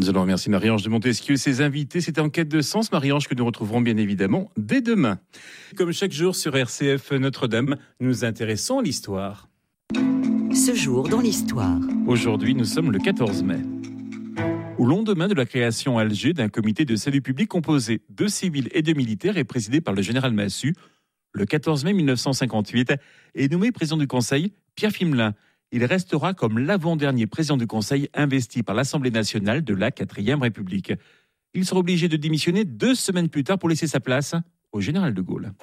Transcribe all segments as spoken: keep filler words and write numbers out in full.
Nous allons remercier Marie-Ange de Montesquieu et ses invités. C'était En quête de sens, Marie-Ange, que nous retrouverons bien évidemment dès demain. Comme chaque jour sur R C F Notre-Dame, nous nous intéressons à l'histoire. Ce jour dans l'histoire. Aujourd'hui, nous sommes le quatorze mai. Au lendemain de la création à Alger d'un comité de salut public composé de civils et de militaires et présidé par le général Massu, le quatorze mai mille neuf cent cinquante-huit est nommé président du Conseil Pierre Fimelin. Il restera comme l'avant-dernier président du Conseil investi par l'Assemblée nationale de la quatrième République. Il sera obligé de démissionner deux semaines plus tard pour laisser sa place au général de Gaulle.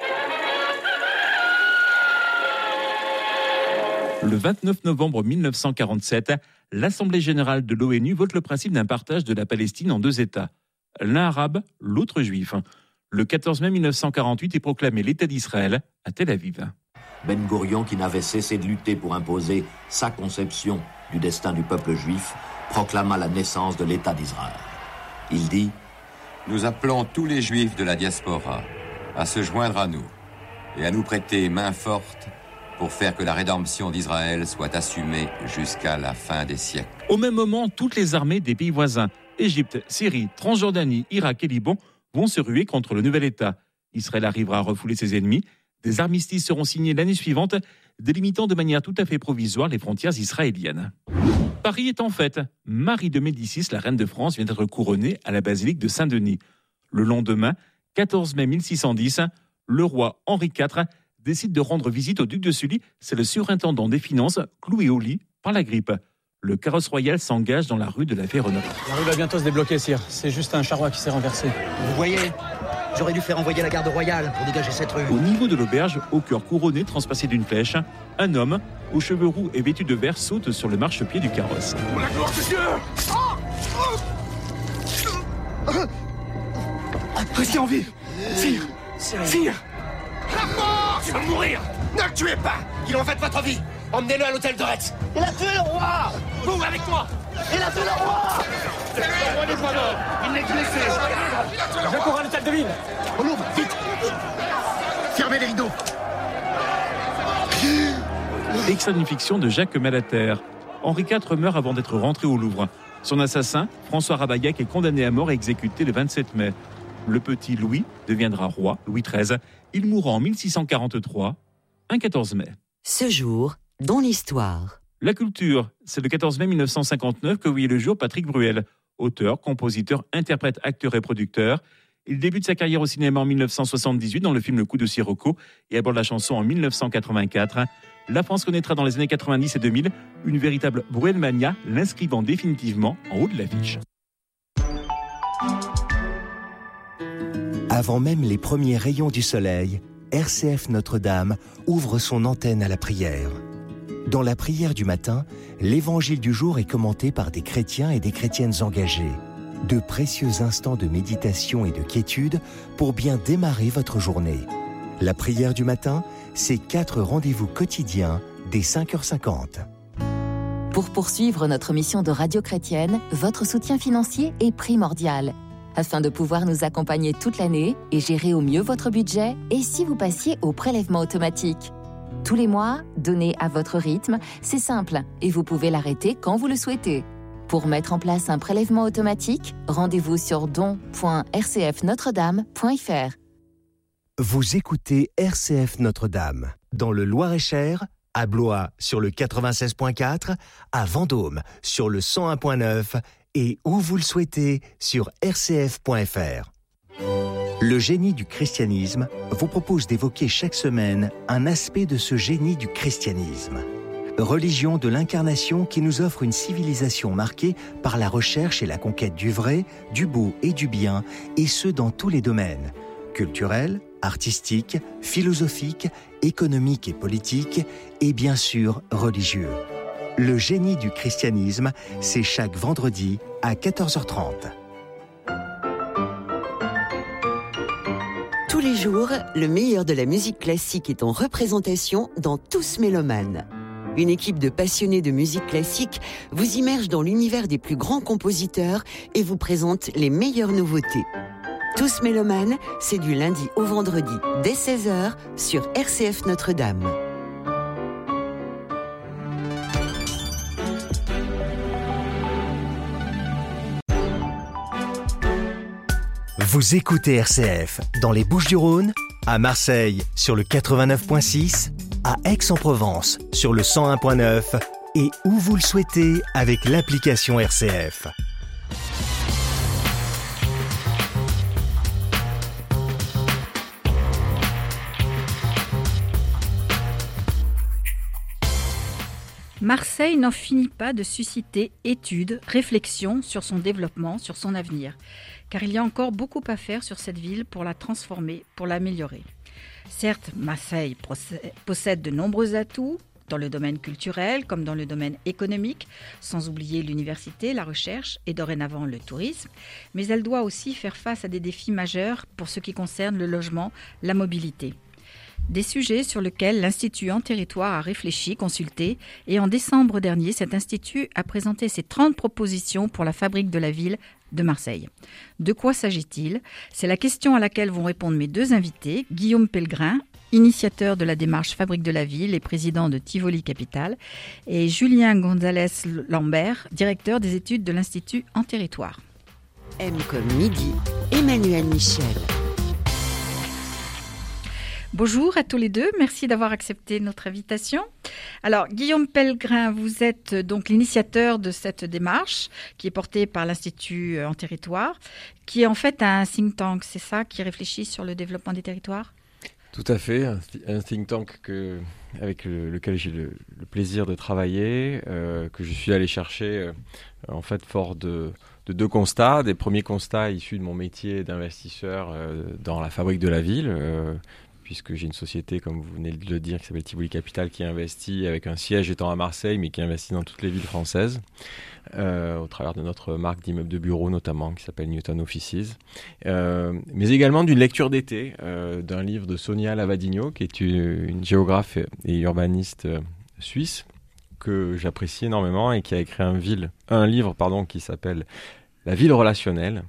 Le vingt-neuf novembre mille neuf cent quarante-sept, l'Assemblée générale de l'ONU vote le principe d'un partage de la Palestine en deux États, l'un arabe, l'autre juif. Le quatorze mai mille neuf cent quarante-huit est proclamé l'État d'Israël à Tel Aviv. Ben Gourion, qui n'avait cessé de lutter pour imposer sa conception du destin du peuple juif, proclama la naissance de l'État d'Israël. Il dit : Nous appelons tous les juifs de la diaspora à se joindre à nous et à nous prêter main forte pour faire que la rédemption d'Israël soit assumée jusqu'à la fin des siècles. Au même moment, toutes les armées des pays voisins, Égypte, Syrie, Transjordanie, Irak et Liban, vont se ruer contre le nouvel État. Israël arrivera à refouler ses ennemis. Des armistices seront signés l'année suivante, délimitant de manière tout à fait provisoire les frontières israéliennes. Paris est en fête. Marie de Médicis, la reine de France, vient d'être couronnée à la basilique de Saint-Denis. Le lendemain, quatorze mai mille six cent dix, le roi Henri quatre décide de rendre visite au duc de Sully. C'est le surintendant des finances, cloué au lit par la grippe. Le carrosse royal s'engage dans la rue de la Ferronnerie. La rue va bientôt se débloquer, sire. C'est juste un charroi qui s'est renversé. Vous voyez ? J'aurais dû faire envoyer la garde royale pour dégager cette rue. Au niveau de l'auberge, au cœur couronné, transpassé d'une flèche, un homme, aux cheveux roux et vêtu de vert, saute sur le marchepied du carrosse. Pour la gloire de Dieu ! Restez en vie. Sire, sire. La mort ! Il va mourir ! Ne le tuez pas ! Il en fait votre vie ! Emmenez-le à l'hôtel de Retz. Il a tué le roi. Vous, avec moi. Il a tué le roi. Le roi n'est pas mort. Il n'est blessé. Je cours à l'hôtel de ville. On ouvre, vite. Fermez les rideaux. Extrême-fiction de Jacques Malater. Henri quatre meurt avant d'être rentré au Louvre. Son assassin, François Ravaillac, est condamné à mort et exécuté le vingt-sept mai. Le petit Louis deviendra roi, Louis treize. Il mourra en mille six cent quarante-trois, un quatorze mai. Ce jour dans l'histoire. La culture, c'est le quatorze mai mille neuf cent cinquante-neuf que voyait le jour Patrick Bruel. Auteur, compositeur, interprète, acteur et producteur. Il débute sa carrière au cinéma en mille neuf cent soixante-dix-huit dans le film Le Coup de Sirocco et aborde la chanson en mille neuf cent quatre-vingt-quatre. La France connaîtra dans les années quatre-vingt-dix et deux mille une véritable Bruelmania, l'inscrivant définitivement en haut de l'affiche. Avant même les premiers rayons du soleil, R C F Notre-Dame ouvre son antenne à la prière. Dans la prière du matin, l'évangile du jour est commenté par des chrétiens et des chrétiennes engagés. De précieux instants de méditation et de quiétude pour bien démarrer votre journée. La prière du matin, c'est quatre rendez-vous quotidiens dès cinq heures cinquante. Pour poursuivre notre mission de radio chrétienne, votre soutien financier est primordial. Afin de pouvoir nous accompagner toute l'année et gérer au mieux votre budget, et si vous passiez au prélèvement automatique ? Tous les mois, donnez à votre rythme, c'est simple et vous pouvez l'arrêter quand vous le souhaitez. Pour mettre en place un prélèvement automatique, rendez-vous sur don point r c f notre dame point f r. Vous écoutez R C F Notre-Dame, dans le Loir-et-Cher, à Blois sur le quatre-vingt-seize point quatre, à Vendôme sur le cent un point neuf et où vous le souhaitez sur r c f point f r. Le génie du christianisme vous propose d'évoquer chaque semaine un aspect de ce génie du christianisme. Religion de l'incarnation qui nous offre une civilisation marquée par la recherche et la conquête du vrai, du beau et du bien, et ce dans tous les domaines, culturels, artistiques, philosophiques, économiques et politiques, et bien sûr religieux. Le génie du christianisme, c'est chaque vendredi à quatorze heures trente. Tous les jours, le meilleur de la musique classique est en représentation dans Tous Mélomanes. Une équipe de passionnés de musique classique vous immerge dans l'univers des plus grands compositeurs et vous présente les meilleures nouveautés. Tous Mélomanes, c'est du lundi au vendredi dès seize heures sur R C F Notre-Dame. Vous écoutez R C F dans les Bouches-du-Rhône, à Marseille sur le quatre-vingt-neuf virgule six, à Aix-en-Provence sur le cent un virgule neuf et où vous le souhaitez avec l'application R C F. Marseille n'en finit pas de susciter études, réflexions sur son développement, sur son avenir. Car il y a encore beaucoup à faire sur cette ville pour la transformer, pour l'améliorer. Certes, Marseille possède de nombreux atouts dans le domaine culturel comme dans le domaine économique, sans oublier l'université, la recherche et dorénavant le tourisme. Mais elle doit aussi faire face à des défis majeurs pour ce qui concerne le logement, la mobilité. Des sujets sur lesquels l'Institut En Territoire a réfléchi, consulté, et en décembre dernier, cet institut a présenté ses trente propositions pour la fabrique de la ville de Marseille. De quoi s'agit-il ? C'est la question à laquelle vont répondre mes deux invités, Guillaume Pellegrin, initiateur de la démarche Fabrique de la Ville et président de Tivoli Capital, et Julien Gonzalez Lambert, directeur des études de l'Institut En Territoire. M comme midi, Emmanuel Michel. Bonjour à tous les deux, merci d'avoir accepté notre invitation. Alors, Guillaume Pellegrin, vous êtes donc l'initiateur de cette démarche qui est portée par l'Institut En Territoire, qui est en fait un think tank, c'est ça, qui réfléchit sur le développement des territoires ? Tout à fait, un, un think tank que, avec le, lequel j'ai le, le plaisir de travailler, euh, que je suis allé chercher euh, en fait fort de, de deux constats. Des premiers constats issus de mon métier d'investisseur euh, dans la fabrique de la ville, euh, puisque j'ai une société, comme vous venez de le dire, qui s'appelle Tivoli Capital, qui investit avec un siège étant à Marseille, mais qui investit dans toutes les villes françaises, euh, au travers de notre marque d'immeubles de bureaux notamment, qui s'appelle Newton Offices. Euh, mais également d'une lecture d'été, euh, d'un livre de Sonia Lavadino, qui est une, une géographe et urbaniste euh, suisse, que j'apprécie énormément et qui a écrit un, ville, un livre pardon, qui s'appelle La ville relationnelle,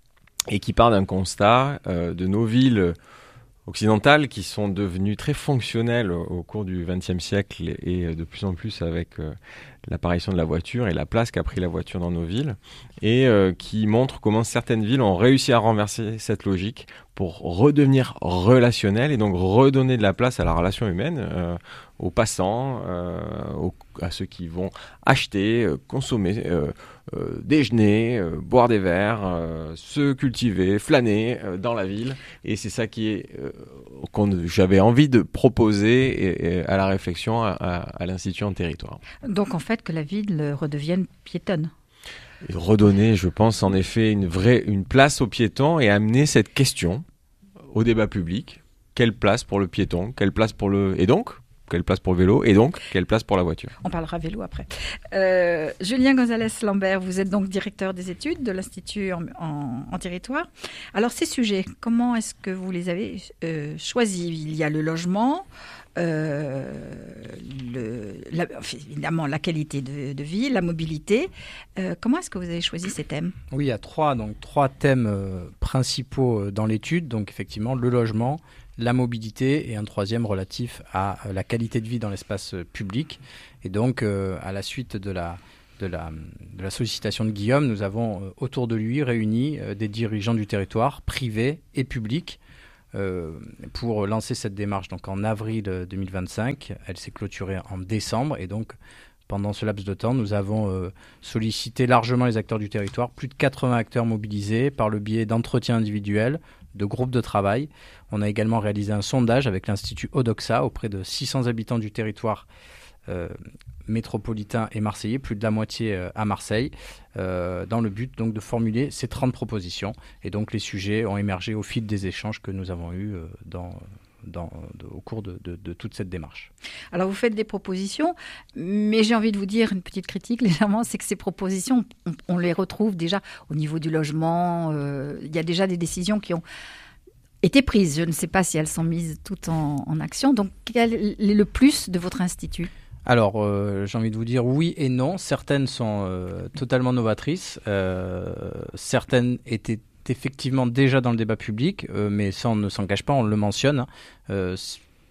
et qui part d'un constat euh, de nos villes occidentales qui sont devenues très fonctionnelles au, au cours du vingtième siècle et, et de plus en plus avec euh, l'apparition de la voiture et la place qu'a pris la voiture dans nos villes, et euh, qui montrent comment certaines villes ont réussi à renverser cette logique pour redevenir relationnelles et donc redonner de la place à la relation humaine, euh, aux passants, euh, aux, à ceux qui vont acheter, euh, consommer, euh, euh, déjeuner, euh, boire des verres, euh, se cultiver, flâner euh, dans la ville. Et c'est ça qui est euh, qu'on, j'avais envie de proposer et, et à la réflexion à, à, à l'Institut En Territoire. Donc en fait que la ville redevienne piétonne. Et redonner, je pense, en effet, une vraie une place aux piétons et amener cette question au débat public. Quelle place pour le piéton ? Quelle place pour le... Et donc ? Quelle place pour le vélo ? Et donc, quelle place pour la voiture ? On parlera vélo après. Euh, Julien Gonzalez Lambert, vous êtes donc directeur des études de l'Institut en, en, en Territoire. Alors, ces sujets, comment est-ce que vous les avez euh, choisis ? Il y a le logement, euh, le, la, évidemment la qualité de, de vie, la mobilité. Euh, comment est-ce que vous avez choisi ces thèmes ? Oui, il y a trois, donc, trois thèmes euh, principaux dans l'étude. Donc, effectivement, le logement, la mobilité et un troisième relatif à la qualité de vie dans l'espace public. Et donc, euh, à la suite de la, de, la, de la sollicitation de Guillaume, nous avons euh, autour de lui réuni euh, des dirigeants du territoire, privés et publics, euh, pour lancer cette démarche. Donc, en avril deux mille vingt-cinq, elle s'est clôturée en décembre. Et donc, pendant ce laps de temps, nous avons euh, sollicité largement les acteurs du territoire, plus de quatre-vingts acteurs mobilisés par le biais d'entretiens individuels, de groupes de travail. On a également réalisé un sondage avec l'Institut Odoxa auprès de six cents habitants du territoire euh, métropolitain et marseillais, plus de la moitié euh, à Marseille, euh, dans le but donc de formuler ces trente propositions. Et donc les sujets ont émergé au fil des échanges que nous avons eus euh, dans, dans, de, au cours de, de, de toute cette démarche. Alors vous faites des propositions, mais j'ai envie de vous dire une petite critique légèrement, c'est que ces propositions, on, on les retrouve déjà au niveau du logement. Euh, il y a déjà des décisions qui ont été prises. Je ne sais pas si elles sont mises toutes en, en action. Donc quel est le plus de votre institut ? Alors, euh, j'ai envie de vous dire oui et non. Certaines sont euh, totalement novatrices. Euh, certaines étaient effectivement déjà dans le débat public, euh, mais ça, on ne s'en cache pas, on le mentionne. Euh,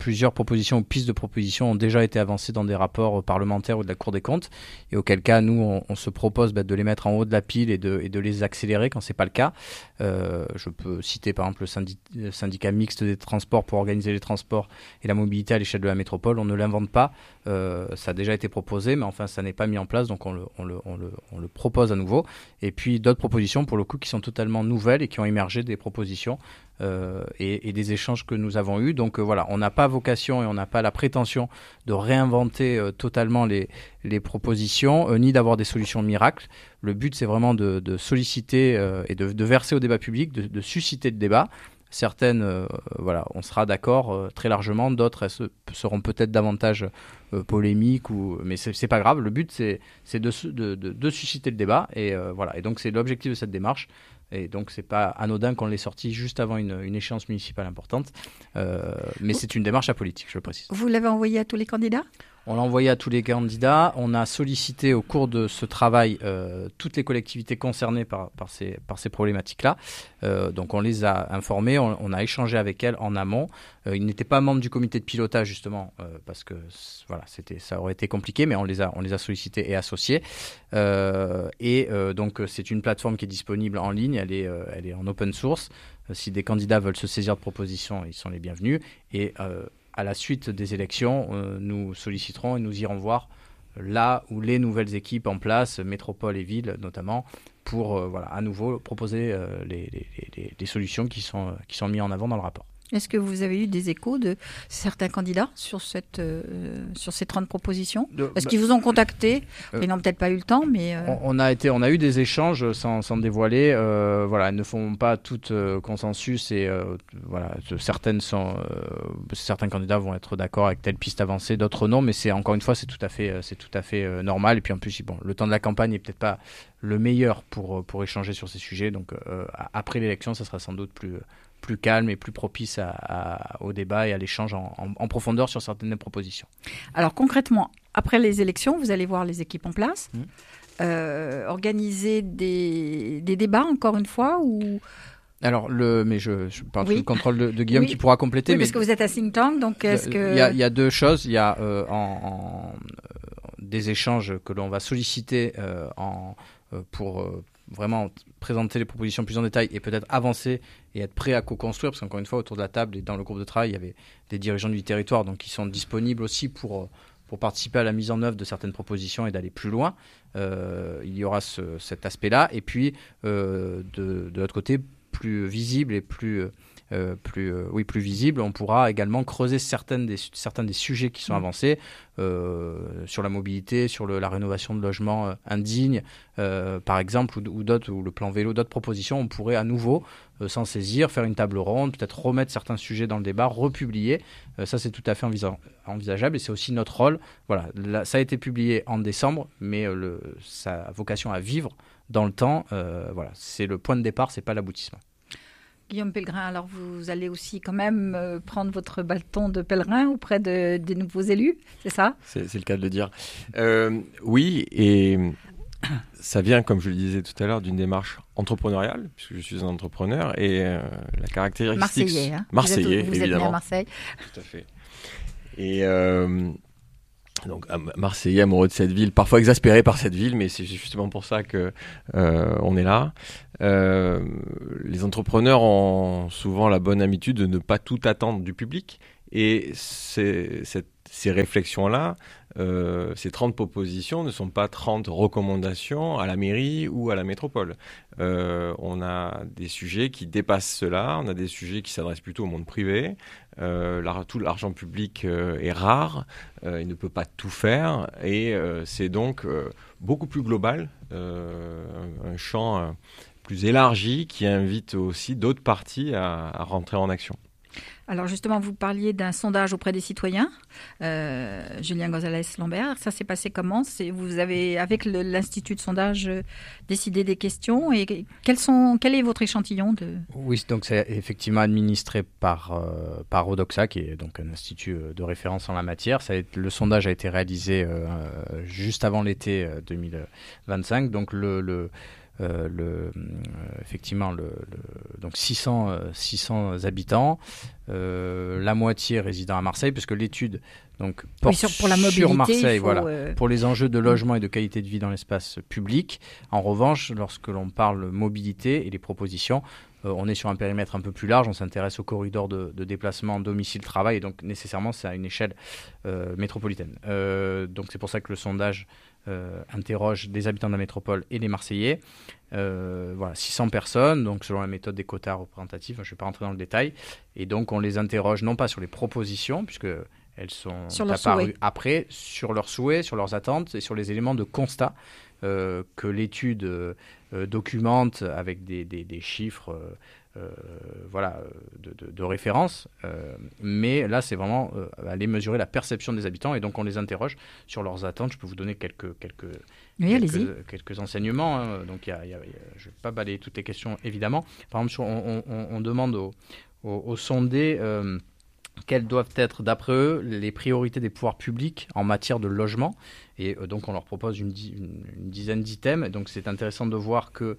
plusieurs propositions ou pistes de propositions ont déjà été avancées dans des rapports parlementaires ou de la Cour des comptes, et auquel cas, nous, on, on se propose bah, de les mettre en haut de la pile et de, et de les accélérer quand c'est pas le cas. Euh, je peux citer par exemple le, syndi- le syndicat mixte des transports pour organiser les transports et la mobilité à l'échelle de la métropole. On ne l'invente pas, euh, ça a déjà été proposé, mais enfin, ça n'est pas mis en place, donc on le, on le, on le, on le propose à nouveau. Et puis d'autres propositions, pour le coup, qui sont totalement nouvelles et qui ont émergé des propositions Euh, et, et des échanges que nous avons eus. Donc euh, voilà, on n'a pas vocation et on n'a pas la prétention de réinventer euh, totalement les, les propositions, euh, ni d'avoir des solutions miracles. Le but, c'est vraiment de, de solliciter euh, et de, de verser au débat public, de, de susciter le débat. Certaines, euh, voilà, on sera d'accord euh, très largement, d'autres elles se, seront peut-être davantage euh, polémiques, ou, mais c'est, c'est pas grave. Le but, c'est, c'est de, de, de, de susciter le débat, et euh, voilà. Et donc, c'est l'objectif de cette démarche. Et donc, c'est pas anodin qu'on l'ait sorti juste avant une, une échéance municipale importante. Euh, mais c'est une démarche apolitique, je le précise. Vous l'avez envoyé à tous les candidats ? On l'a envoyé à tous les candidats. On a sollicité au cours de ce travail euh, toutes les collectivités concernées par, par ces, par ces problématiques-là. Euh, donc on les a informées, on, on a échangé avec elles en amont. Euh, ils n'étaient pas membres du comité de pilotage justement euh, parce que voilà, c'était, ça aurait été compliqué, mais on les a, on les a sollicités et associés. Euh, et euh, donc c'est une plateforme qui est disponible en ligne, elle est, euh, elle est en open source. Euh, si des candidats veulent se saisir de propositions, ils sont les bienvenus. Et euh, à la suite des élections, euh, nous solliciterons et nous irons voir là où les nouvelles équipes en place, métropole et ville notamment, pour euh, voilà, à nouveau proposer euh, les, les, les, les solutions qui sont, euh, qui sont mises en avant dans le rapport. Est-ce que vous avez eu des échos de certains candidats sur, cette, euh, sur ces trente propositions ? de, Est-ce bah, qu'ils vous ont contacté ? euh, Ils n'ont peut-être pas eu le temps, mais... Euh... On, on, a été, on a eu des échanges sans, sans dévoiler. Euh, voilà, elles ne font pas toutes euh, consensus et euh, voilà, certaines sont, euh, certains candidats vont être d'accord avec telle piste avancée, d'autres non, mais c'est, encore une fois, c'est tout à fait, c'est tout à fait euh, normal. Et puis en plus, bon, le temps de la campagne n'est peut-être pas le meilleur pour, pour échanger sur ces sujets. Donc euh, après l'élection, ça sera sans doute plus... plus calme et plus propice à, à, au débat et à l'échange en, en, en profondeur sur certaines propositions. Alors concrètement, après les élections, vous allez voir les équipes en place, mmh. euh, organiser des, des débats encore une fois ou... Alors, le, mais je, je parle oui. sous le contrôle de, de Guillaume oui. qui pourra compléter. Oui, mais parce que vous êtes un think tank, donc est-ce que... Il y a, il y a deux choses. Il y a euh, en, en, des échanges que l'on va solliciter euh, en, euh, pour... Euh, vraiment présenter les propositions plus en détail et peut-être avancer et être prêt à co-construire, parce qu'encore une fois, autour de la table et dans le groupe de travail, il y avait des dirigeants du territoire, donc ils sont disponibles aussi pour, pour participer à la mise en œuvre de certaines propositions et d'aller plus loin. Euh, il y aura ce, cet aspect-là. Et puis, euh, de, de l'autre côté, plus visible et plus... Euh, plus, euh, oui, plus visible, on pourra également creuser certaines des, certains des sujets qui sont avancés euh, sur la mobilité, sur le, la rénovation de logements euh, indignes, euh, par exemple, ou, ou, d'autres, ou le plan vélo, d'autres propositions. On pourrait à nouveau euh, s'en saisir, faire une table ronde, peut-être remettre certains sujets dans le débat, republier. Euh, ça, c'est tout à fait envisa- envisageable et c'est aussi notre rôle. Voilà, là, ça a été publié en décembre, mais euh, le, ça a vocation à vivre dans le temps. Euh, voilà, c'est le point de départ, c'est pas l'aboutissement. Guillaume Pellegrin, alors vous allez aussi quand même euh, prendre votre bâton de pèlerin auprès de, des nouveaux élus, c'est ça ? c'est, c'est le cas de le dire. Euh, oui, et ça vient, comme je le disais tout à l'heure, d'une démarche entrepreneuriale, puisque je suis un entrepreneur, et euh, la caractéristique... Marseillais, hein ? Marseillais, vous êtes, vous évidemment. Êtes né à Marseille. Tout à fait. Et... Euh, Donc Marseillais, amoureux de cette ville, parfois exaspéré par cette ville, mais c'est justement pour ça que euh, on est là. Euh, les entrepreneurs ont souvent la bonne habitude de ne pas tout attendre du public, et c'est, cette, ces réflexions-là, euh, ces trente propositions ne sont pas trente recommandations à la mairie ou à la métropole. Euh, on a des sujets qui dépassent cela, on a des sujets qui s'adressent plutôt au monde privé. Euh, tout l'argent public euh, est rare, euh, il ne peut pas tout faire, et euh, c'est donc euh, beaucoup plus global, euh, un, un champ euh, plus élargi qui invite aussi d'autres parties à, à rentrer en action. Alors justement, vous parliez d'un sondage auprès des citoyens, euh, Julien Gonzalez-Lambert. Ça s'est passé comment ? C'est, vous avez, avec le, l'Institut de sondage, euh, décidé des questions. Et quels sont, quel est votre échantillon de... Oui, donc c'est effectivement administré par, euh, par Odoxa, qui est donc un institut de référence en la matière. Ça a été, le sondage a été réalisé euh, juste avant l'été deux mille vingt-cinq. Donc le... le euh, le, euh, effectivement le, le, donc six cents, euh, six cents habitants, euh, la moitié résidant à Marseille, puisque l'étude donc, porte oui, sur, pour la mobilité, sur Marseille, faut, voilà, euh... pour les enjeux de logement et de qualité de vie dans l'espace public. En revanche, lorsque l'on parle mobilité et les propositions, euh, on est sur un périmètre un peu plus large, on s'intéresse au corridor de, de déplacement domicile-travail, et donc nécessairement c'est à une échelle euh, métropolitaine. Euh, donc c'est pour ça que le sondage euh, interroge les habitants de la métropole et les Marseillais. Euh, voilà, six cents personnes, donc selon la méthode des quotas représentatifs, je ne vais pas rentrer dans le détail, et donc on les interroge non pas sur les propositions, puisque elles sont apparues après, sur leurs souhaits, sur leurs attentes et sur les éléments de constat euh, que l'étude euh, documente avec des, des, des chiffres euh, euh, voilà, de, de, de référence. Euh, mais là, c'est vraiment euh, aller mesurer la perception des habitants et donc on les interroge sur leurs attentes. Je peux vous donner quelques, quelques, oui, quelques, quelques enseignements. Hein. Donc, y a, y a, y a, je ne vais pas balayer toutes les questions, évidemment. Par exemple, sur, on, on, on demande aux, aux, aux sondés... Euh, quelles doivent être, d'après eux, les priorités des pouvoirs publics en matière de logement. Et euh, donc, on leur propose une, une, une dizaine d'items. Et donc, c'est intéressant de voir que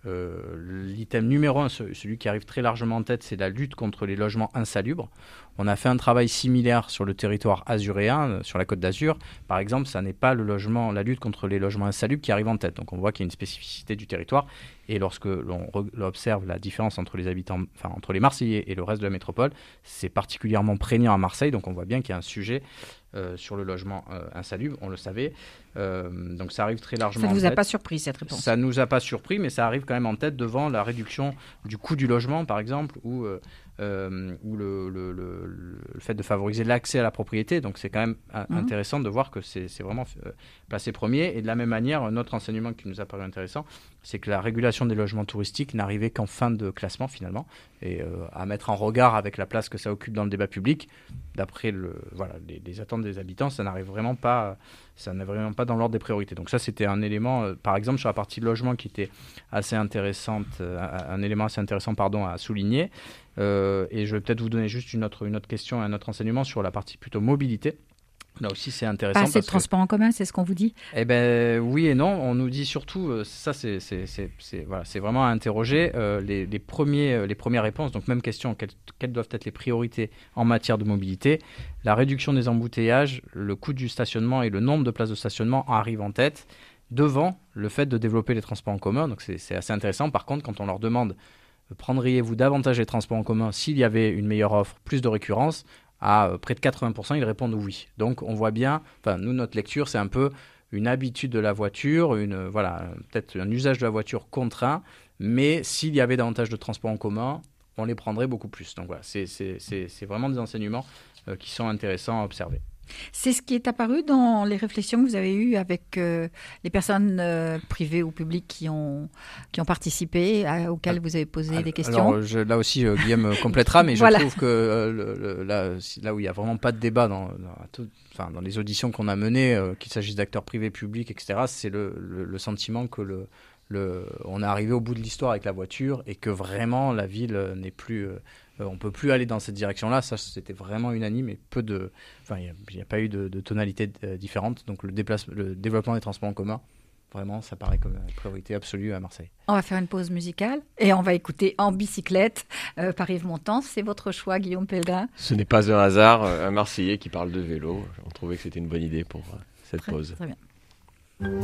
euh, l'item numéro un, celui qui arrive très largement en tête, c'est la lutte contre les logements insalubres. On a fait un travail similaire sur le territoire azuréen, sur la Côte d'Azur. Par exemple, ça n'est pas le logement, la lutte contre les logements insalubres qui arrive en tête. Donc, on voit qu'il y a une spécificité du territoire. Et lorsque l'on observe la différence entre les habitants, enfin entre les Marseillais et le reste de la métropole, c'est particulièrement prégnant à Marseille. Donc, on voit bien qu'il y a un sujet euh, sur le logement euh, insalubre. On le savait. Euh, donc, ça arrive très largement. Ça ne vous en a tête. pas surpris cette réponse? Ça ne nous a pas surpris, mais ça arrive quand même en tête devant la réduction du coût du logement, par exemple, ou euh, Euh, ou le, le, le, le fait de favoriser l'accès à la propriété. Donc c'est quand même a- mmh. intéressant de voir que c'est, c'est vraiment euh, placé premier. Et de la même manière, un autre enseignement qui nous a paru intéressant, c'est que la régulation des logements touristiques n'arrivait qu'en fin de classement finalement. Et euh, à mettre en regard avec la place que ça occupe dans le débat public, d'après le, voilà, les, les attentes des habitants, ça n'arrive vraiment pas, ça n'est vraiment pas dans l'ordre des priorités. Donc ça, c'était un élément, euh, par exemple, sur la partie logement qui était assez intéressante, euh, un élément assez intéressant pardon, à souligner. Euh, et je vais peut-être vous donner juste une autre, une autre question et un autre enseignement sur la partie plutôt mobilité. Là aussi, c'est intéressant. Pas assez de transport en commun, c'est ce qu'on vous dit? Eh bien, oui et non. On nous dit surtout, euh, ça, c'est, c'est, c'est, c'est, voilà, c'est vraiment à interroger euh, les, les, premiers, les premières réponses. Donc, même question, quelles, quelles doivent être les priorités en matière de mobilité? La réduction des embouteillages, le coût du stationnement et le nombre de places de stationnement arrivent en tête devant le fait de développer les transports en commun. Donc, c'est, c'est assez intéressant. Par contre, quand on leur demande prendriez-vous davantage les transports en commun s'il y avait une meilleure offre, plus de récurrence, à près de quatre-vingts pour cent, ils répondent oui. Donc on voit bien, enfin nous notre lecture c'est un peu une habitude de la voiture, une, voilà, peut-être un usage de la voiture contraint, mais s'il y avait davantage de transports en commun, on les prendrait beaucoup plus. Donc voilà, c'est, c'est, c'est, c'est vraiment des enseignements euh, qui sont intéressants à observer. C'est ce qui est apparu dans les réflexions que vous avez eues avec euh, les personnes euh, privées ou publiques qui ont, qui ont participé, à, auxquelles vous avez posé alors, des questions. Alors, je, là aussi, euh, Guillaume complétera, mais voilà. je trouve que euh, le, le, là, là où il n'y a vraiment pas de débat dans, dans, tout, enfin, dans les auditions qu'on a menées, euh, qu'il s'agisse d'acteurs privés, publics, et cetera, c'est le, le, le sentiment que le, le, on est arrivé au bout de l'histoire avec la voiture et que vraiment la ville n'est plus... Euh, Euh, on ne peut plus aller dans cette direction-là. Ça, c'était vraiment unanime et peu de... Enfin, il n'y a, a pas eu de, de tonalité euh, différente. Donc, le, déplace, le développement des transports en commun, vraiment, ça paraît comme une priorité absolue à Marseille. On va faire une pause musicale et on va écouter En bicyclette euh, par Yves Montand. C'est votre choix, Guillaume Pellegrin? Ce n'est pas un hasard, un Marseillais qui parle de vélo. On trouvait que c'était une bonne idée pour euh, cette très, pause. Très bien.